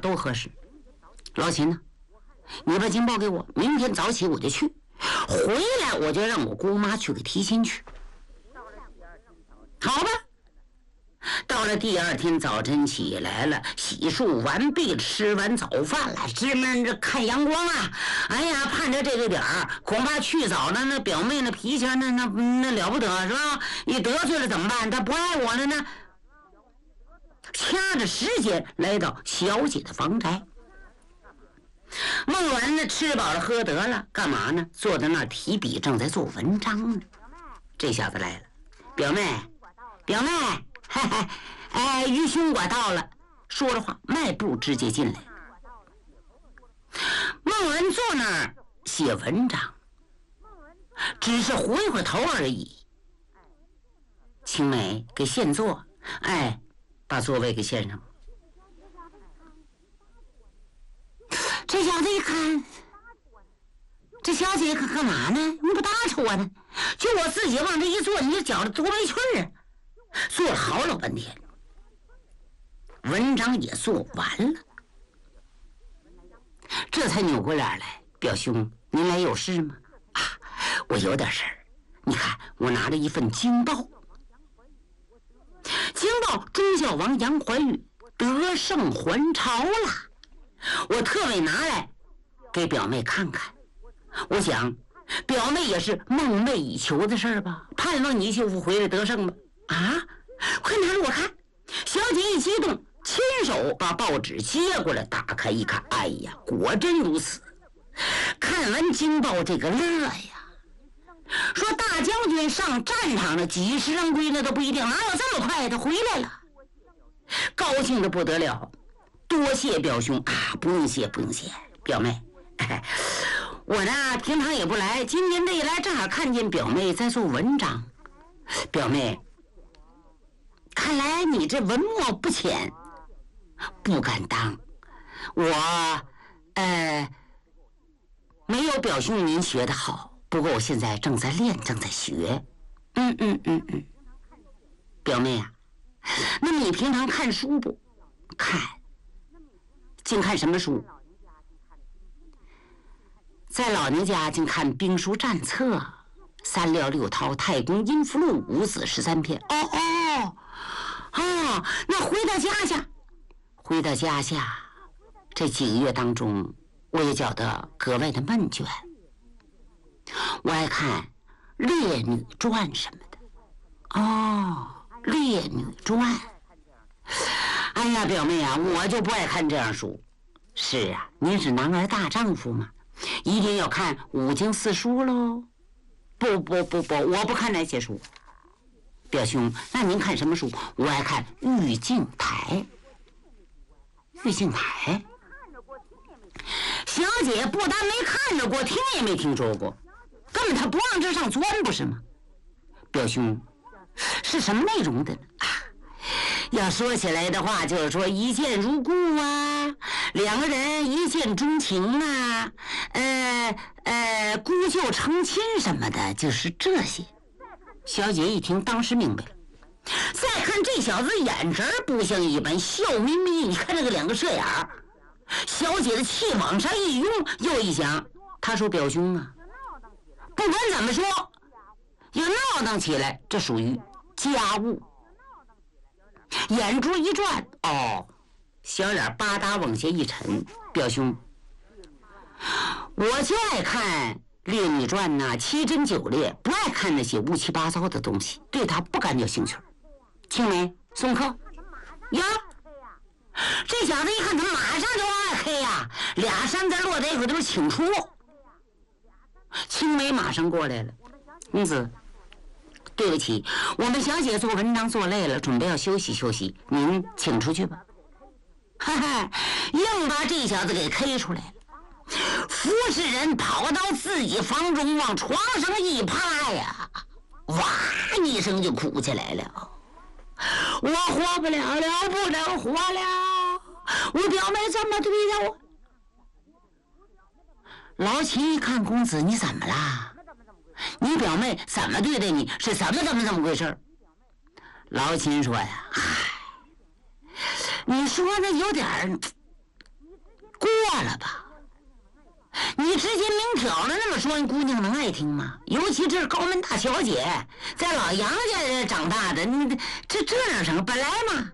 都合适。老秦呢，你把金报给我，明天早起我就去，回来我就让我姑妈去给提亲去。好吧。到了第二天早晨起来了，洗漱完毕，吃完早饭了，直闷着看阳光啊！哎呀，盼着这个点儿，恐怕去早了，那表妹那脾气那了不得是吧？你得罪了怎么办？她不爱我了呢？掐着时间来到小姐的房宅。孟文呢，吃饱了喝得了，干嘛呢？坐在那儿提笔，正在做文章呢。这下子来了，表妹，嘿嘿，哎，于兄我到了。说着话，迈步直接进来。孟文坐那儿写文章，只是回回头而已。青梅给现坐，哎，把座位给献上。这小子一看，这小姐干嘛呢？你不搭扯我呢？就我自己往这一坐，你就觉得多没趣儿啊！坐了好老半天，文章也做完了，这才扭过脸来，表兄，您来有事吗？啊，我有点事儿。你看，我拿着一份京报，京报忠孝王杨怀玉得胜还朝了，我特为拿来给表妹看看。我想，表妹也是梦寐以求的事儿吧，盼望你舅父回来得胜吧。啊，快拿着我看！小姐一激动，亲手把报纸接过来，打开一看，哎呀，果真如此。看完京报这个乐呀，说大将军上战场的几十人归那都不一定，哪有这么快的回来了？高兴的不得了，多谢表兄啊！不用谢，表妹。我呢平常也不来，今天这一来正好看见表妹在做文章。表妹，看来你这文墨不浅，不敢当。我没有表兄您学得好，不过我现在正在练，正在学。表妹啊，那么你平常看书不？看。净看什么书？在老娘家净看兵书战策，三廖六韬、太公阴符录、五子13篇。那回到家下，这几个月当中，我也觉得格外的闷倦。我爱看《烈女传》什么的。《烈女传》。哎呀，表妹啊，我就不爱看这样书。是啊，您是男儿大丈夫嘛，一定要看5经4书喽。不，我不看那些书。表兄，那您看什么书？我爱看《玉镜台》。玉镜台？小姐不但没看着过，听也没听说过，根本她不往这上钻，不是吗？表兄，是什么内容的呢？要说起来的话，就是说一见如故啊，两个人一见钟情啊，姑舅成亲什么的，就是这些。小姐一听，当时明白了。再看这小子眼神不像一般，笑眯眯，你看这个两个射眼儿。小姐的气往上一拥，又一想，他说表兄啊，不管怎么说，要闹腾起来，这属于家务。眼珠一转，小脸吧嗒往下一沉，表兄，我就爱看《烈女传》呐，7真9烈，不爱看那些乌七八糟的东西，对他不感有兴趣。青梅送客呀，这小子一看，他马上就往外黑呀，俩山字落在一块都是请出。青梅马上过来了，公子，对不起，我们小姐做文章做累了，准备要休息休息，您请出去吧。硬把这小子给 K 出来了。服侍人跑到自己房中，往床上一趴呀，哇一声就哭起来了。我活不了了，不能活了，我表妹这么对待我。老秦一看，公子你怎么了？你表妹怎么对待你？是怎么回事？老秦说呀，你说的有点了吧！你直接明挑的那么说，姑娘能爱听吗？尤其这是高门大小姐，在老杨家长大的，你这样成本来嘛。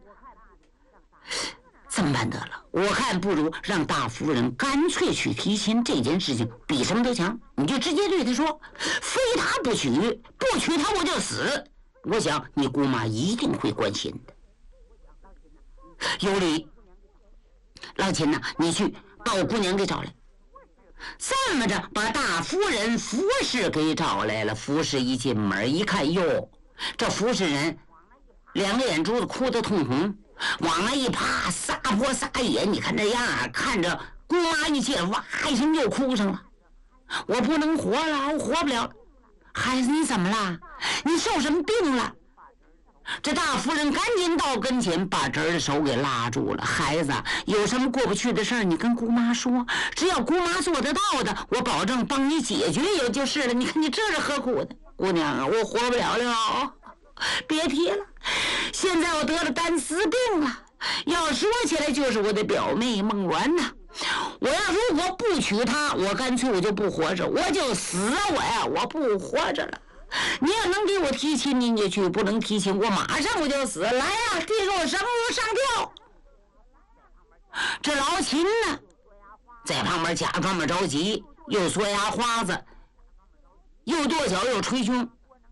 这么办得了？我看不如让大夫人干脆去提亲，这件事情比什么都强。你就直接对她说，非她不娶，不娶她我就死。我想你姑妈一定会关心的。有理，老秦呐，你去把我姑娘给找来。这么着，把大夫人服侍给找来了。服侍一进门一看，哟，这服侍人两个眼珠子哭得通红，往那一趴，撒泼撒野。你看这样啊，看着姑妈一见，哇一声又哭上了。我不能活了，我活不了了。孩子，你怎么了？你受什么病了？这大夫人赶紧到跟前，把侄儿的手给拉住了。孩子，有什么过不去的事儿，你跟姑妈说，只要姑妈做得到的，我保证帮你解决也就是了。你看你这是何苦的？姑娘啊，我活不了了，别提了，现在我得了单丝病了。要说起来，就是我的表妹孟鸾呐。我要如果不娶她，我干脆我就不活着，我就死，我不活着了。你要能给我提亲，您就去；不能提亲，我马上我就死。来呀，递给我绳子上吊。这老秦呢，在旁边假装么着急，又缩牙花子，又跺脚又捶胸。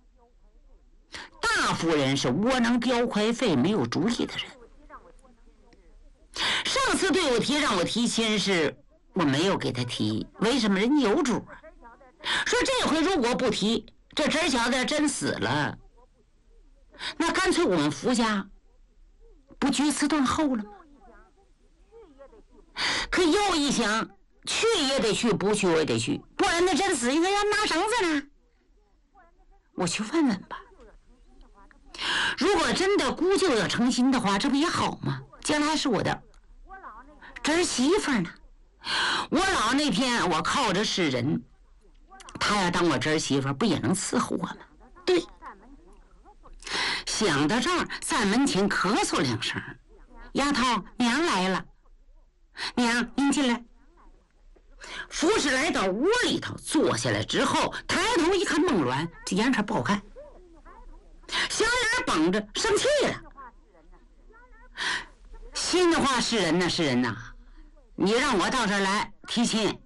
大夫人是窝囊叼快费，没有主意的人。上次对我提让我提亲时，我没有给他提，为什么？人有主啊。说这回如果不提，这侄小子真死了，那干脆我们夫家不决词断后了吗？可又一想，去也得去，不去我也得去，不然那真死应该要拿绳子呢。我去问问吧。如果真的姑舅要成亲的话，这不也好吗？将来是我的侄媳妇呢。我老那天我靠着是人，他要当我侄媳妇，不也能伺候我吗？对。想到这儿，在门前咳嗽两声。丫头，娘来了。娘，您进来。服侍来到屋里头，坐下来之后，抬头一看孟鸾，这眼神不好看，小眼绷着，生气了。心的话是人呐，是人呐，你让我到这儿来提亲。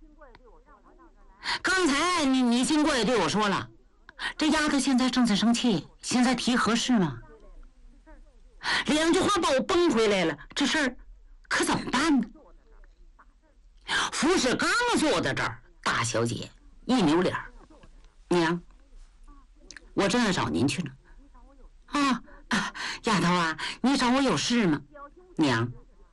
刚才你经过也对我说了，这丫头现在正在生气，现在提合适吗？两句话把我崩回来了，这事儿可怎么办呢？服侍刚坐在这儿，大小姐一扭脸，娘，我正要找您去呢。丫头啊，你找我有事吗？娘，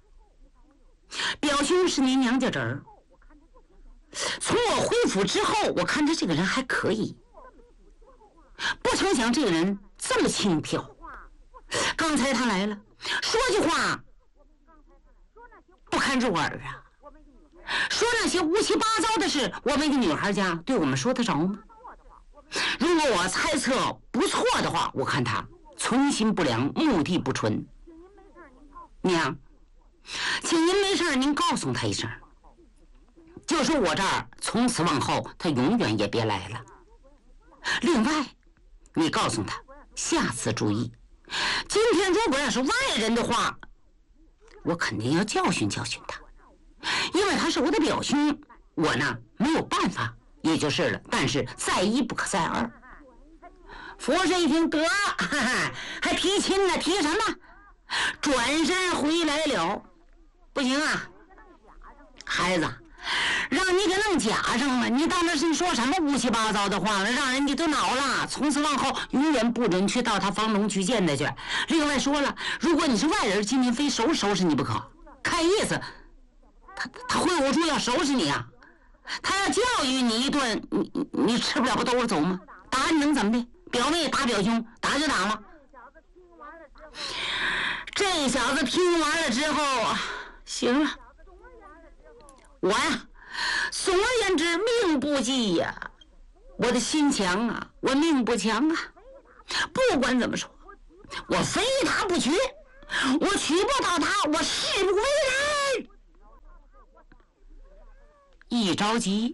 表兄是您娘家侄儿。从我回府之后，我看着这个人还可以，不成想这个人这么轻佻。刚才他来了，说句话不堪入耳啊，说那些乌七八糟的事，我们一个女孩家对我们说得着吗？如果我猜测不错的话，我看他存心不良，目的不纯。娘，请您没事您告诉他一声，就说我这儿从此往后他永远也别来了。另外你告诉他下次注意，今天如果要是外人的话，我肯定要教训教训他，因为他是我的表兄，我呢没有办法也就是了，但是再一不可再二。服侍一听得，还提亲呢，提什么？转身回来了。不行啊，孩子，让你给弄假上了，你当这是说什么乌七八糟的话了，让人家都恼了，从此往后永远不准去到他房中去见他去。另外说了，如果你是外人，今天非收拾你不可，看意思他会捂住要收拾你啊，他要教育你一顿，你吃不了不兜着走吗？打你能怎么的？表妹打表兄，打就打了。这小子听完了之后，行了，我呀，总而言之命不济呀，我的心强啊，我命不强啊。不管怎么说，我非他不娶，我娶不到他，我誓不为人。 一着急，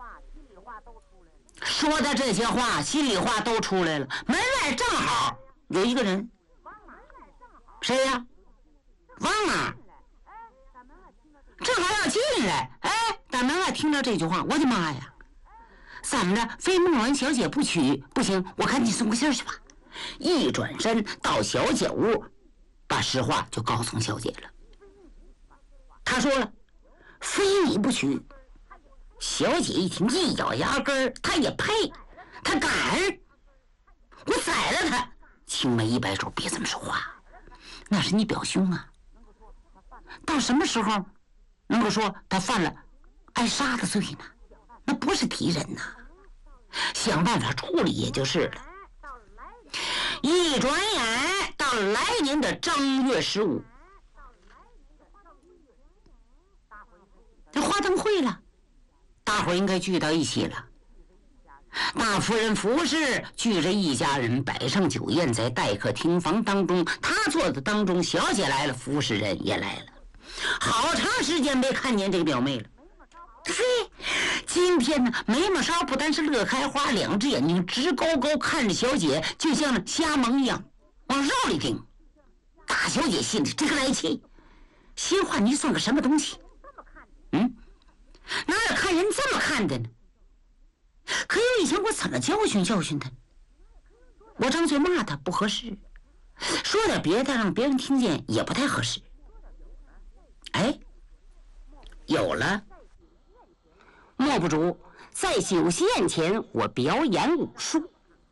说的这些话，心里话都出来了。门外正好有一个人，谁呀？王妈，正好要进来。哎，打门外听到这句话，我的妈呀！怎么着？非孟文小姐不娶，不行，我赶紧送个信去吧。一转身到小姐屋，把实话就告诉小姐了。他说了，非你不娶。小姐一听，一咬牙根，他也配，他敢，我宰了他。青梅一摆手，别这么说话，那是你表兄啊，到什么时候能够说他犯了挨杀的罪呢？那不是敌人呐，想办法处理也就是了。一转眼到来年的正月15，这花灯会了，大伙应该聚到一起了。大夫人服侍聚着一家人，摆上酒宴，在待客厅房当中，他坐的当中，小姐来了，服侍人也来了。好长时间没看见这个表妹了。嘿，今天呢，眉毛梢不但是乐开花，两只眼睛直勾勾看着小姐，就像那瞎蒙一样，往肉里盯。大小姐心里这个来气，心话你算个什么东西？哪有看人这么看的呢？可有以前我怎么教训他？我张嘴骂他不合适，说点别的让别人听见也不太合适。哎，有了。莫不如在酒席宴前我表演武术，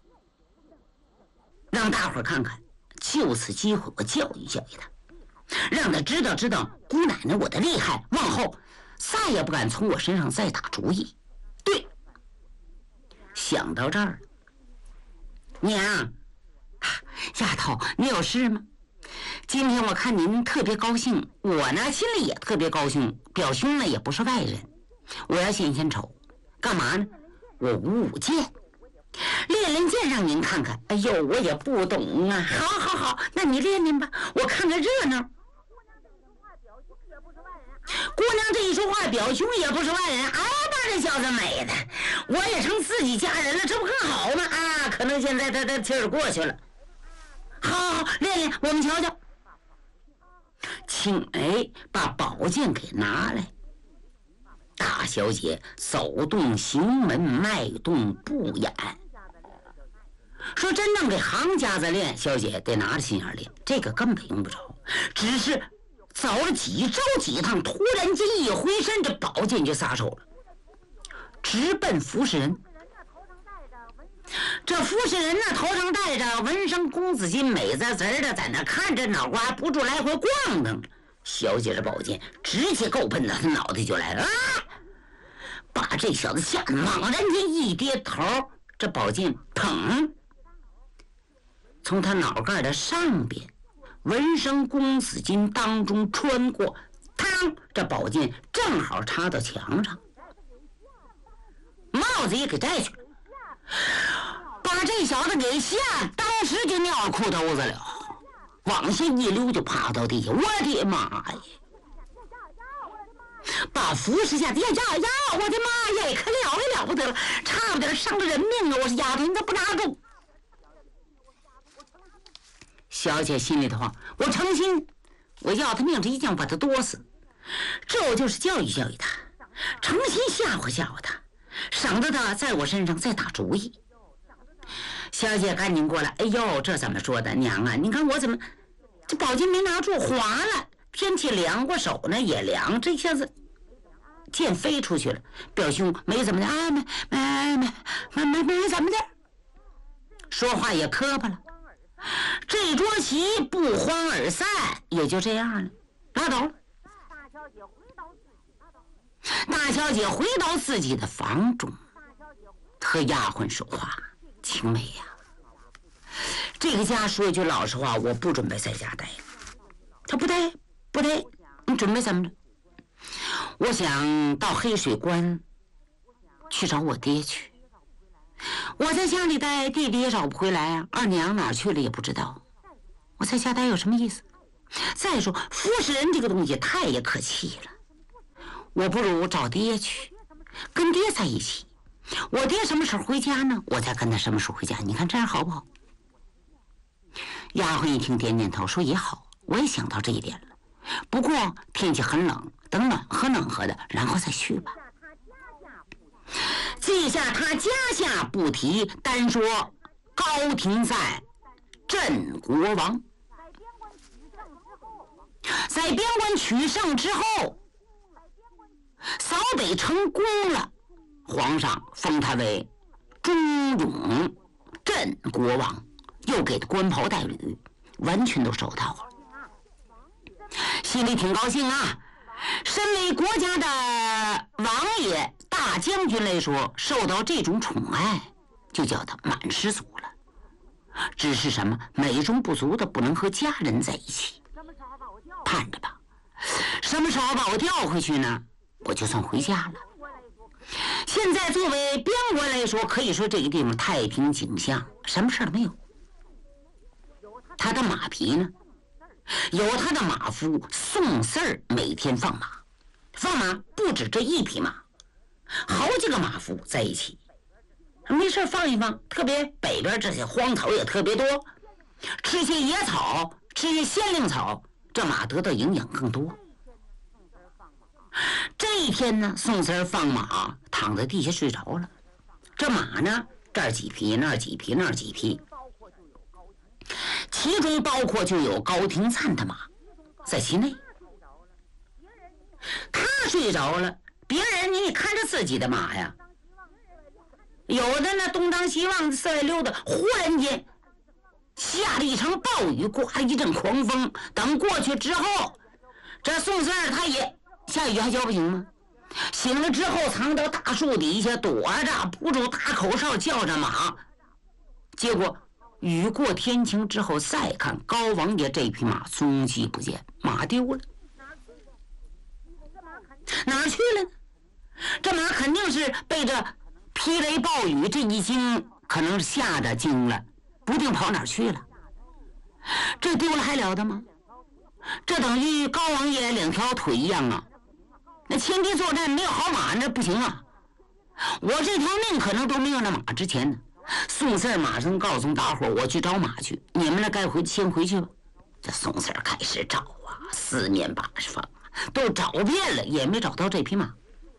让大伙看看，就此机会我教育他，让他知道姑奶奶我的厉害，往后再也不敢从我身上再打主意。对，想到这儿，娘，丫头，你有事吗？今天我看您特别高兴，我呢心里也特别高兴。表兄呢也不是外人，我要献丑，干嘛呢？我舞剑，练剑让您看看。哎呦，我也不懂啊。好，那你练吧，我看看热闹。姑娘这一说话，表兄也不是外人。哎，把这小子美的，我也成自己家人了，这不更好吗？啊，可能现在他气儿过去了。好，练，我们瞧瞧。青梅把宝剑给拿来，大小姐走动行门，迈动步眼。说真正给行家子练，小姐得拿着心眼练，这个根本用不着。只是走了几招几趟，突然间一回身，这宝剑就撒手了，直奔服侍人。这服侍人呢，头上戴着纹身公子巾，美滋滋的在那看着，脑瓜不住来回晃荡。小姐的宝剑直接够奔到他脑袋就来了，啊！把这小子吓得猛然间一跌头，这宝剑砰，从他脑盖的上边纹身公子巾当中穿过，嘡，这宝剑正好插到墙上，帽子也给摘去了，把这小子给吓，当时就尿裤兜子了，往下一溜就趴到地下。我的妈呀！把服侍下，呀，我的妈呀，可了不得了，差不点伤了人命了！我说丫头，你咋不拿住？小姐心里的话，我诚心，我要他命，这一定把他剁死。这我就是教育他，诚心吓唬他，省得他在我身上再打主意。小姐赶紧过来，哎呦，这怎么说的？娘啊，你看我怎么这宝剑没拿住，滑了，天气凉过手呢也凉，这下子剑飞出去了。表兄没怎么的，没怎么的，说话也磕巴了。这桌席不欢而散，也就这样了，拉倒了。大小姐回到自己的房中，和丫鬟说话：“青梅呀，这个家说一句老实话，我不准备在家待。”他不待，你准备怎么着？我想到黑水关去找我爹去。我在家里待，弟弟也找不回来啊，二娘哪去了也不知道。我在家待有什么意思？再说服侍人这个东西太也可气了，我不如找爹去。 跟爹在一起。我爹什么时候回家呢？我再跟他什么时候回家。你看这样好不好？丫鬟一听点点头，说也好，我也想到这一点了。不过天气很冷，等暖和的，然后再去吧。记下他家下不提，单说高廷在镇国王。在边关取胜之后，扫北成功了，皇上封他为忠勇镇国王，又给他官袍带履，完全都收到了，心里挺高兴啊。身为国家的王爷大将军来说，受到这种宠爱就叫他满知足了。只是什么美中不足的，不能和家人在一起，盼着吧，什么时候把我调回去呢？我就算回家了。现在作为边关来说，可以说这个地方太平景象，什么事都没有。他的马匹呢，有他的马夫宋四儿每天放马不止这一匹马，好几个马夫在一起，没事放一放。特别北边这些荒草也特别多，吃些野草，吃些鲜灵草，这马得到营养更多。这一天呢，宋四儿放马躺在地下睡着了，这马呢，这儿几匹那儿几匹那儿几匹，其中包括就有高廷灿的马在其内。他睡着了，别人你看着自己的马呀，有的呢东张西望四外溜达，忽然间下了一场暴雨，刮了一阵狂风。等过去之后，这宋四儿他也下雨还叫不醒吗？醒了之后藏到大树底下躲着，不住大口哨叫着马。结果雨过天晴之后再看高王爷这匹马踪迹不见，马丢了。哪儿去了呢？这马肯定是被这霹雷暴雨这一惊，可能是吓着惊了，不定跑哪儿去了。这丢了还了得吗？这等于高王爷两条腿一样啊！那前敌作战没有好马那不行啊！我这条命可能都没有那马值钱呢。宋四儿马上告诉大伙，我去找马去，你们呢该先回去吧。这宋四儿开始找啊，四面八方都找遍了，也没找到这匹马。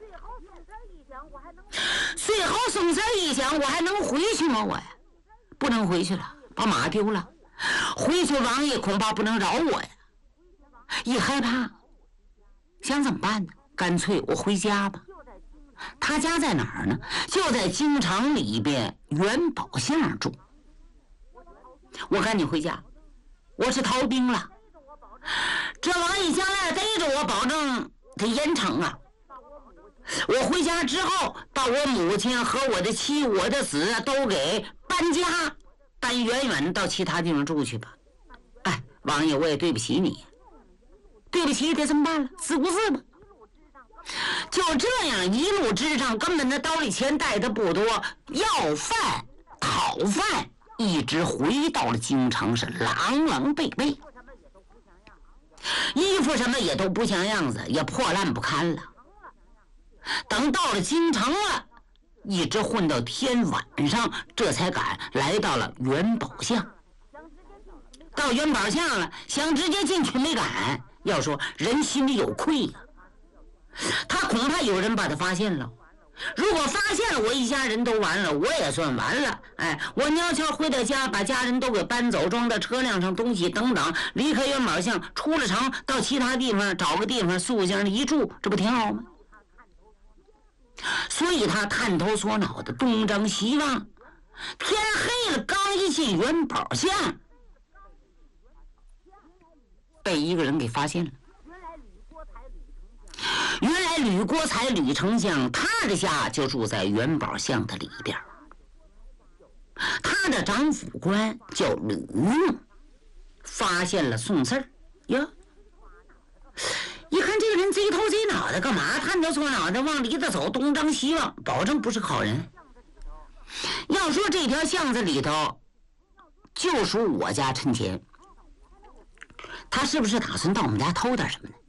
最后宋四儿一想，我还能回去吗？我呀，不能回去了，把马丢了，回去王爷恐怕不能饶我呀。一害怕，想怎么办呢？干脆我回家吧。他家在哪儿呢？就在京城里边元宝巷住。我赶紧回家，我是逃兵了。这王爷将来逮着我，保证得严惩啊！我回家之后，把我母亲和我的妻、我的子都给搬家，搬远远到其他地方住去吧。哎，王爷，我也对不起你，对不起得怎么办了？自顾自吧。就这样一路之上，根本的兜里钱带的不多，要饭讨饭，一直回到了京城，是狼狼狈狈，衣服什么也都不像样子，也破烂不堪了。等到了京城了，一直混到天晚上，这才敢来到了元宝巷。到元宝巷了，想直接进去没敢，要说人心里有愧呀。他恐怕有人把他发现了，如果发现了，我一家人都完了，我也算完了。哎，我蔫悄回到家，把家人都给搬走，装到车辆上，东西等等，离开元宝巷，出了城，到其他地方找个地方宿巷里一住，这不挺好吗？所以他探头索脑的东张西望，天黑了，刚一进元宝巷，被一个人给发现了。原来吕国才吕丞相，他的家就住在元宝巷的里边。他的长府官叫吕用，发现了宋四儿呀，一看这个人贼头贼脑的，干嘛探头索脑的往里头走，东张西望，保证不是好人。要说这条巷子里头就属我家趁钱，他是不是打算到我们家偷点什么呢？